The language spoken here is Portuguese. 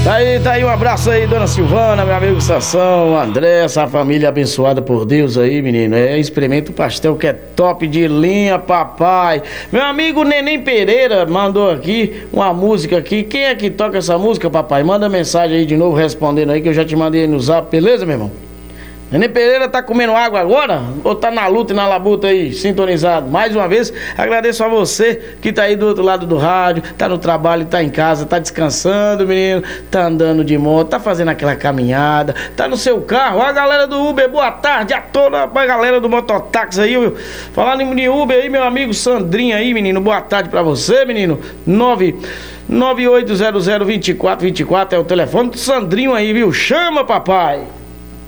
Tá aí um abraço aí, dona Silvana, meu amigo Sassão, André, essa família abençoada por Deus aí, menino. Experimenta o pastel que é top de linha, papai. Meu amigo Neném Pereira mandou aqui uma música aqui. Quem é que toca essa música, papai? Manda mensagem aí de novo respondendo aí, que eu já te mandei no zap, beleza, meu irmão? Neném Pereira tá comendo água agora? Ou tá na luta e na labuta aí, sintonizado? Mais uma vez, agradeço a você que tá aí do outro lado do rádio, tá no trabalho, tá em casa, tá descansando, menino, tá andando de moto, tá fazendo aquela caminhada, tá no seu carro. A galera do Uber, boa tarde a toda a galera do mototáxi aí, viu? Falando em Uber aí, meu amigo Sandrinho aí, menino, boa tarde pra você, menino. 98002424 é o telefone do Sandrinho aí, viu? Chama, papai!